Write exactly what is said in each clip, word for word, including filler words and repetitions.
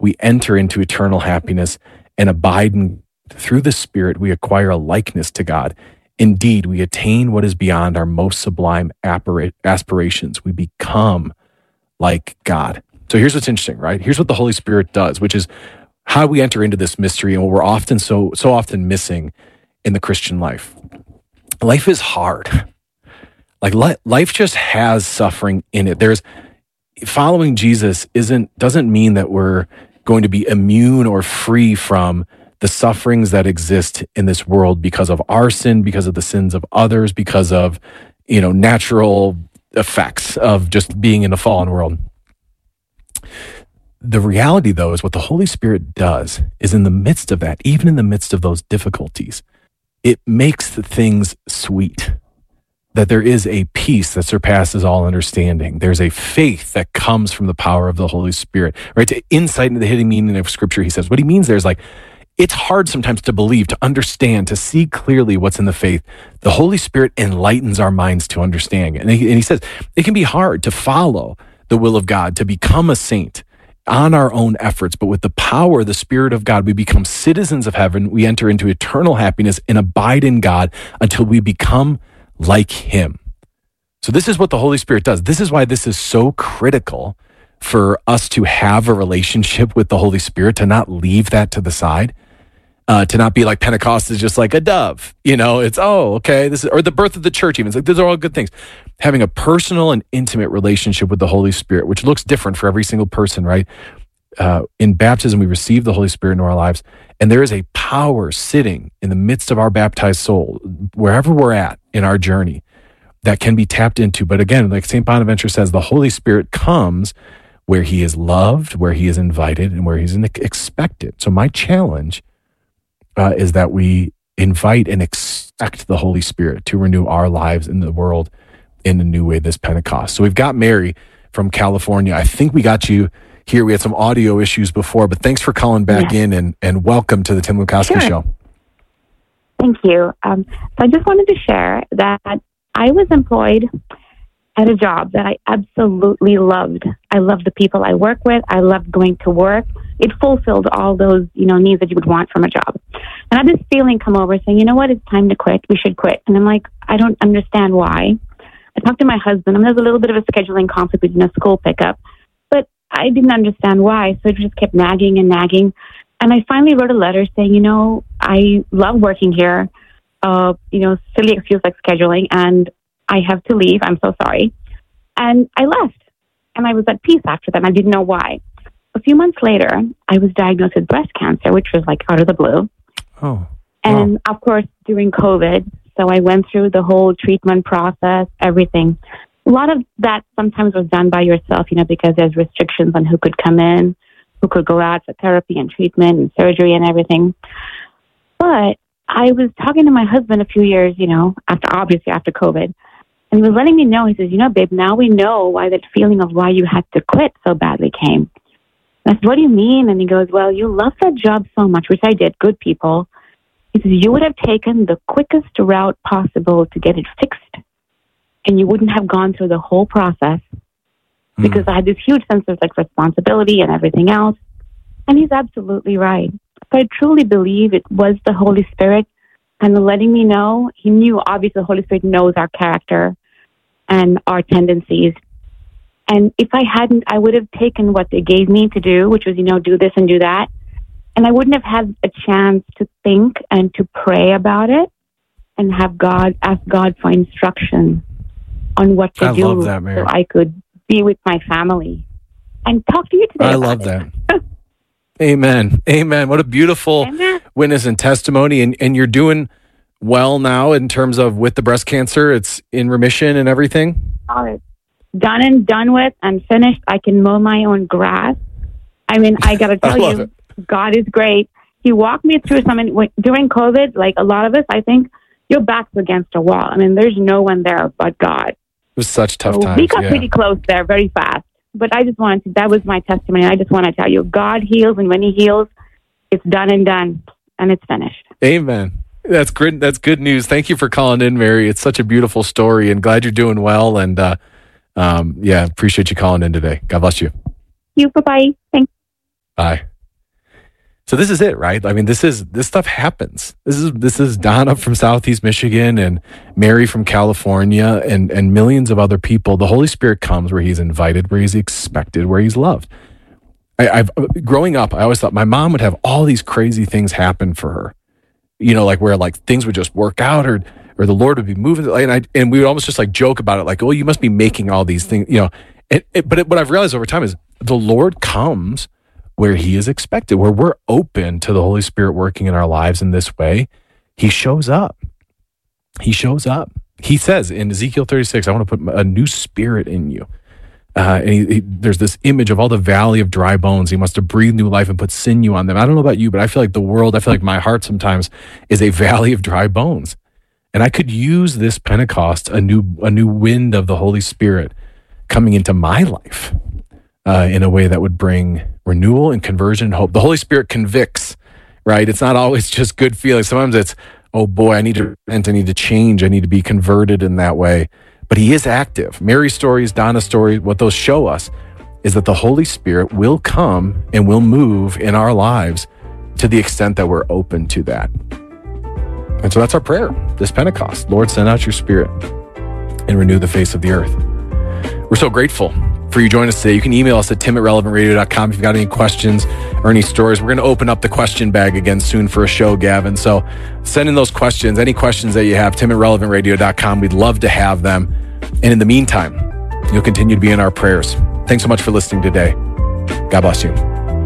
we enter into eternal happiness and abide in, through the Spirit, we acquire a likeness to God. Indeed, we attain what is beyond our most sublime appara- aspirations. We become like God. So here's what's interesting, right? Here's what the Holy Spirit does, which is how we enter into this mystery and what we're often so so often missing in the Christian life. Life is hard. Like li- life just has suffering in it. There's following Jesus isn't doesn't mean that we're going to be immune or free from the sufferings that exist in this world because of our sin, because of the sins of others, because of, you know, natural effects of just being in a fallen world. The reality, though, is what the Holy Spirit does is in the midst of that, even in the midst of those difficulties, it makes the things sweet. That there is a peace that surpasses all understanding. There's a faith that comes from the power of the Holy Spirit, right? To insight into the hidden meaning of Scripture, he says. What he means there is like, it's hard sometimes to believe, to understand, to see clearly what's in the faith. The Holy Spirit enlightens our minds to understand. And he, and he says, it can be hard to follow the will of God, to become a saint on our own efforts, but with the power of the Spirit of God, we become citizens of heaven. We enter into eternal happiness and abide in God until we become like him. So this is what the Holy Spirit does. This is why this is so critical for us to have a relationship with the Holy Spirit, to not leave that to the side, uh, to not be like Pentecost is just like a dove. You know, it's, oh, okay, this is, or the birth of the church even. It's like, those are all good things. Having a personal and intimate relationship with the Holy Spirit, which looks different for every single person, right? Uh, in baptism, we receive the Holy Spirit into our lives, and there is a power sitting in the midst of our baptized soul, wherever we're at in our journey, that can be tapped into. But again, like Saint Bonaventure says, the Holy Spirit comes where he is loved, where he is invited, and where he's expected. So my challenge uh, is that we invite and expect the Holy Spirit to renew our lives in the world in a new way this Pentecost. So we've got Mary from California. I think we got you here. We had some audio issues before, but thanks for calling back yeah. in, and, and welcome to the Tim Lukowski Sure. Show. Thank you. Um, so I just wanted to share that I was employed at a job that I absolutely loved. I loved the people I work with. I loved going to work. It fulfilled all those, you know, needs that you would want from a job. And I had this feeling come over saying, you know what, it's time to quit. We should quit. And I'm like, I don't understand why. I talked to my husband, and there's a little bit of a scheduling conflict with, you know, school pickup, but I didn't understand why. So it just kept nagging and nagging. And I finally wrote a letter saying, you know, I love working here. Uh, you know, silly excuse like scheduling, and I have to leave. I'm so sorry. And I left, and I was at peace after that. And I didn't know why. A few months later, I was diagnosed with breast cancer, which was like out of the blue. Oh, and wow. Of course, during COVID, so I went through the whole treatment process, everything. A lot of that sometimes was done by yourself, you know, because there's restrictions on who could come in, who could go out for therapy and treatment and surgery and everything. But I was talking to my husband a few years, you know, after obviously after COVID, and he was letting me know, he says, you know, babe, now we know why that feeling of why you had to quit so badly came. And I said, what do you mean? And he goes, well, you love that job so much, which I did, good people. He says, you would have taken the quickest route possible to get it fixed, and you wouldn't have gone through the whole process mm. because I had this huge sense of like responsibility and everything else. And he's absolutely right. So I truly believe it was the Holy Spirit kind of letting me know. He knew, obviously, the Holy Spirit knows our character and our tendencies. And if I hadn't, I would have taken what they gave me to do, which was, you know, do this and do that. And I wouldn't have had a chance to think and to pray about it and have God, ask God for instruction on what to I do love that, Mary. so I could be with my family and talk to you today. I about love it. that. Amen. Amen. What a beautiful Amen. witness and testimony. And, and you're doing well now in terms of with the breast cancer. It's in remission and everything. All right. Done and done with and finished. I can mow my own grass. I mean, I got to tell love you, it. God is great. He walked me through some, during COVID, like a lot of us, I think, your back's against a wall. I mean, there's no one there but God. It was such tough So times. we got yeah. pretty close there very fast. But I just wanted to, that was my testimony. I just want to tell you, God heals, and when he heals, it's done and done, and it's finished. Amen. That's good. That's good news. Thank you for calling in, Mary. It's such a beautiful story, and glad you're doing well. And uh, um, yeah, appreciate you calling in today. God bless you. You, bye-bye. Thanks. Bye. So this is it, right? I mean, this is this stuff happens. This is this is Donna from Southeast Michigan and Mary from California and and millions of other people. The Holy Spirit comes where he's invited, where he's expected, where he's loved. I, I've growing up, I always thought my mom would have all these crazy things happen for her. You know, like where like things would just work out, or or the Lord would be moving, and I and we would almost just like joke about it, like, oh, you must be making all these things, you know. It, it, but it, what I've realized over time is the Lord comes where he is expected, where we're open to the Holy Spirit working in our lives in this way. He shows up. He shows up. He says in Ezekiel thirty-six, I want to put a new spirit in you. Uh, and he, he, there's this image of all the valley of dry bones. He wants to breathe new life and put sinew on them. I don't know about you, but I feel like the world, I feel like my heart sometimes is a valley of dry bones. And I could use this Pentecost, a new a new wind of the Holy Spirit coming into my life uh, in a way that would bring renewal and conversion and hope. The Holy Spirit convicts, right? It's not always just good feelings. Sometimes it's, oh boy, I need to repent, I need to change, I need to be converted in that way. But he is active. Mary's stories, Donna's story, what those show us is that the Holy Spirit will come and will move in our lives to the extent that we're open to that. And so that's our prayer this Pentecost. Lord, send out your Spirit and renew the face of the earth. We're so grateful for you joining us today. You can email us at tim at relevant radio dot com if you've got any questions or any stories. We're going to open up the question bag again soon for a show, Gavin. So send in those questions, any questions that you have, tim at relevant radio dot com. We'd love to have them. And in the meantime, you'll continue to be in our prayers. Thanks so much for listening today. God bless you.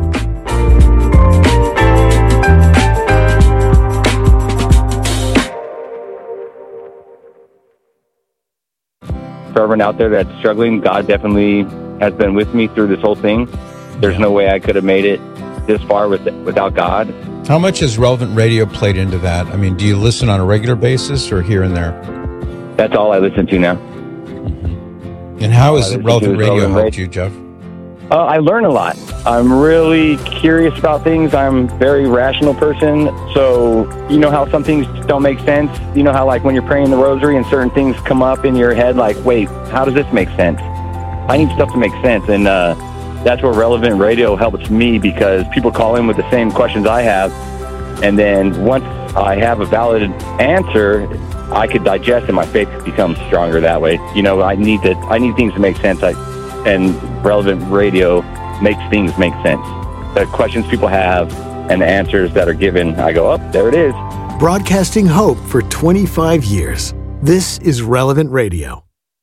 For everyone out there that's struggling, God definitely has been with me through this whole thing. There's no way I could have made it this far with, without God. How much has Relevant Radio played into that? I mean, do you listen on a regular basis or here and there? That's all I listen to now. Mm-hmm. And how has Relevant Radio Relevant helped Radio. you, Jeff? Uh, I learn a lot. I'm really curious about things. I'm a very rational person. So, you know how some things don't make sense? You know how, like, when you're praying the rosary and certain things come up in your head, like, wait, how does this make sense? I need stuff to make sense. And uh, that's where Relevant Radio helps me, because people call in with the same questions I have. And then once I have a valid answer, I could digest and my faith becomes stronger that way. You know, I need to, I need things to make sense. I, and Relevant Radio makes things make sense. The questions people have and the answers that are given, I go, oh, there it is. Broadcasting hope for twenty-five years. This is Relevant Radio.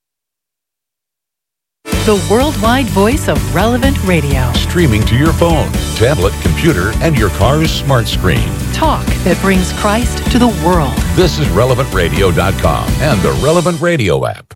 The worldwide voice of Relevant Radio. Streaming to your phone, tablet, computer, and your car's smart screen. Talk that brings Christ to the world. This is relevant radio dot com and the Relevant Radio app.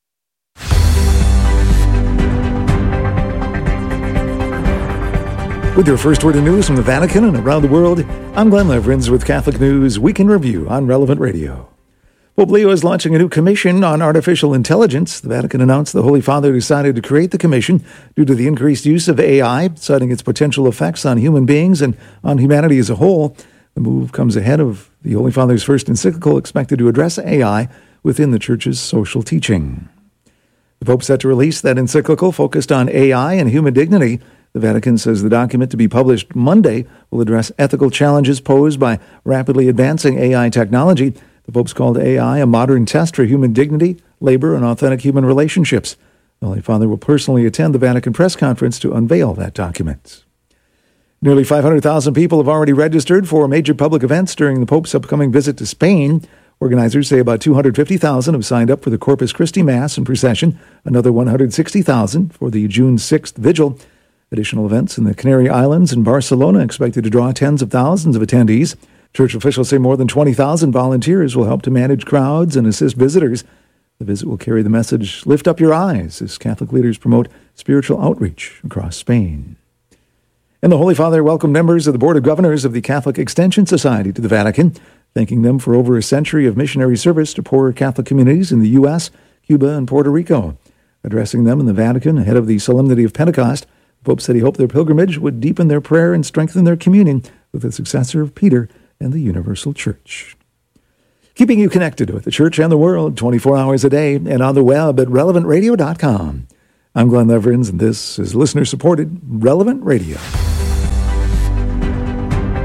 With your first word of news from the Vatican and around the world, I'm Glenn Leverins with Catholic News Week in Review on Relevant Radio. Pope Leo is launching a new commission on artificial intelligence. The Vatican announced the Holy Father decided to create the commission due to the increased use of A I, citing its potential effects on human beings and on humanity as a whole. The move comes ahead of the Holy Father's first encyclical expected to address A I within the Church's social teaching. The Pope set to release that encyclical focused on A I and human dignity. The Vatican says the document, to be published Monday, will address ethical challenges posed by rapidly advancing A I technology. The Pope's called A I a modern test for human dignity, labor, and authentic human relationships. The Holy Father will personally attend the Vatican press conference to unveil that document. Nearly five hundred thousand people have already registered for major public events during the Pope's upcoming visit to Spain. Organizers say about two hundred fifty thousand have signed up for the Corpus Christi Mass and procession, another one hundred sixty thousand for the June sixth Vigil. Additional events in the Canary Islands and Barcelona expected to draw tens of thousands of attendees. Church officials say more than twenty thousand volunteers will help to manage crowds and assist visitors. The visit will carry the message, "Lift up your eyes," as Catholic leaders promote spiritual outreach across Spain. And the Holy Father welcomed members of the Board of Governors of the Catholic Extension Society to the Vatican, thanking them for over a century of missionary service to poorer Catholic communities in the U S, Cuba, and Puerto Rico. Addressing them in the Vatican ahead of the Solemnity of Pentecost, the Pope said he hoped their pilgrimage would deepen their prayer and strengthen their communion with the successor of Peter and the Universal Church. Keeping you connected with the Church and the world twenty-four hours a day and on the web at relevant radio dot com. I'm Glenn Leverins, and this is listener-supported Relevant Radio.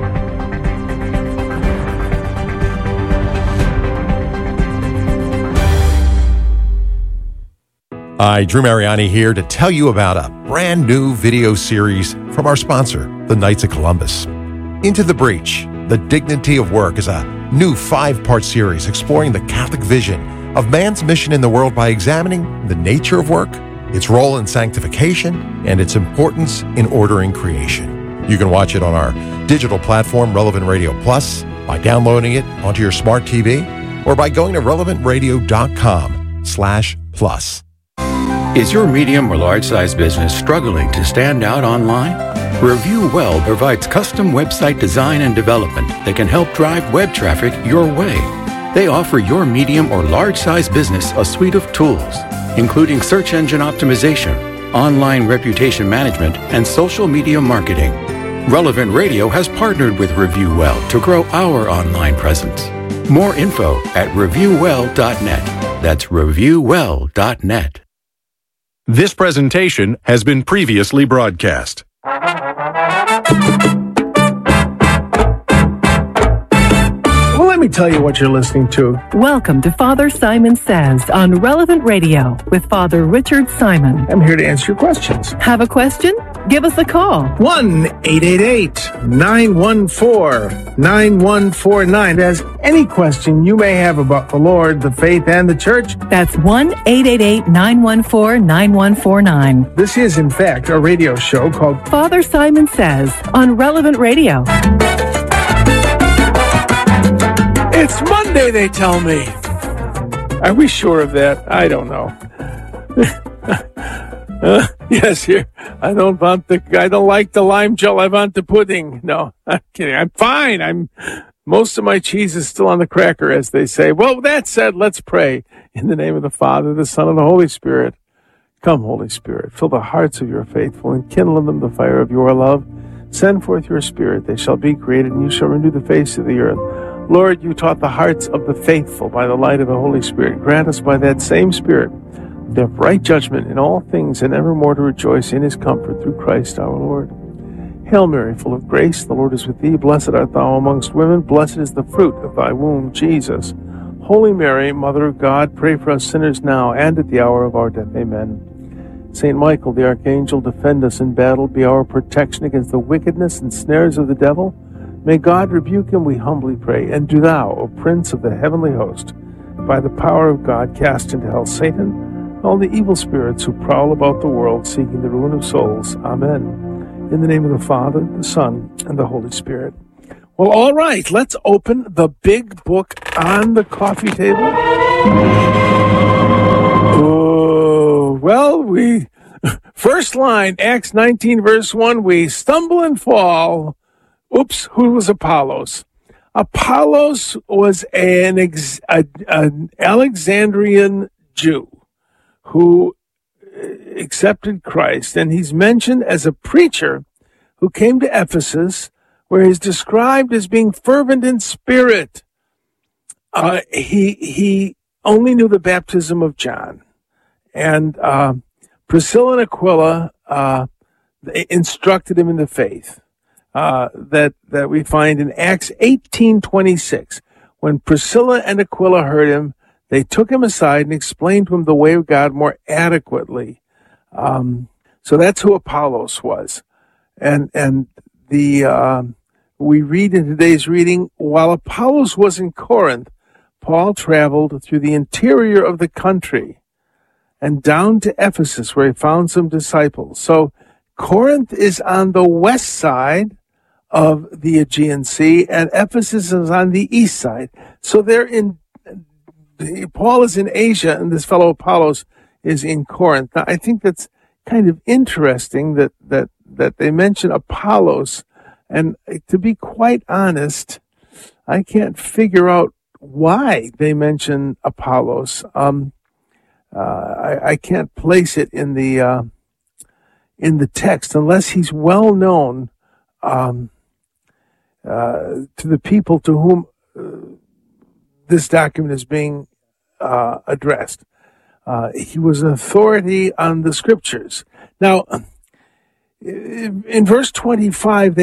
Hi, Drew Mariani here to tell you about a brand new video series from our sponsor, the Knights of Columbus. Into the Breach, The Dignity of Work is a new five-part series exploring the Catholic vision of man's mission in the world by examining the nature of work, its role in sanctification, and its importance in ordering creation. You can watch it on our digital platform, Relevant Radio Plus, by downloading it onto your smart T V, or by going to relevant radio dot com slash plus. Is your medium or large-size business struggling to stand out online? Review Well provides custom website design and development that can help drive web traffic your way. They offer your medium or large-size business a suite of tools, including search engine optimization, online reputation management, and social media marketing. Relevant Radio has partnered with Review Well to grow our online presence. More info at review well dot net. That's review well dot net. This presentation has been previously broadcast. Well, let me tell you what you're listening to. Welcome to Father Simon Says on Relevant Radio with Father Richard Simon. I'm here to answer your questions. Have a question? Give us a call. one eight eight eight, nine one four, nine one four nine. As any question you may have about the Lord, the faith, and the church. That's one eight eight eight, nine one four, nine one four nine. This is, in fact, a radio show called Father Simon Says on Relevant Radio. It's Monday, they tell me. Are we sure of that? I don't know. uh, yes, here. I don't want the. I don't like the lime gel. I want the pudding. No, I'm kidding. I'm fine. I'm. Most of my cheese is still on the cracker, as they say. Well, that said, let's pray in the name of the Father, the Son, and the Holy Spirit. Come, Holy Spirit, fill the hearts of your faithful and kindle in them the fire of your love. Send forth your Spirit; they shall be created, and you shall renew the face of the earth. Lord, you taught the hearts of the faithful by the light of the Holy Spirit. Grant us by that same Spirit the right judgment in all things, and evermore to rejoice in his comfort through Christ our Lord. Hail Mary, full of grace, the Lord is with thee. Blessed art thou amongst women. Blessed is the fruit of thy womb, Jesus. Holy Mary, Mother of God, pray for us sinners now and at the hour of our death. Amen. Saint Michael, the archangel, defend us in battle. Be our protection against the wickedness and snares of the devil. May God rebuke him, we humbly pray. And do thou, O Prince of the heavenly host, by the power of God, cast into hell Satan and all the evil spirits who prowl about the world, seeking the ruin of souls. Amen. In the name of the Father, the Son, and the Holy Spirit. Well, all right, let's open the big book on the coffee table. Oh, well, we... First line, Acts nineteen, verse one, we stumble and fall. Oops, who was Apollos? Apollos was an, ex, a, an Alexandrian Jew who accepted Christ, and he's mentioned as a preacher who came to Ephesus, where he's described as being fervent in spirit. Uh, he he only knew the baptism of John, and uh, Priscilla and Aquila uh, instructed him in the faith. Uh, that, that we find in Acts eighteen twenty-six. When Priscilla and Aquila heard him, they took him aside and explained to him the way of God more adequately. Um, so that's who Apollos was. And, and the, uh, we read in today's reading, while Apollos was in Corinth, Paul traveled through the interior of the country and down to Ephesus, where he found some disciples. So Corinth is on the west side of the Aegean Sea, and Ephesus is on the east side. So they're in, Paul is in Asia, and this fellow Apollos is in Corinth. Now, I think that's kind of interesting that, that, that they mention Apollos, and to be quite honest, I can't figure out why they mention Apollos. Um, uh, I, I can't place it in the, uh, in the text unless he's well known, um, Uh, to the people to whom uh, this document is being uh, addressed. Uh, he was an authority on the scriptures. Now, in verse twenty-five, they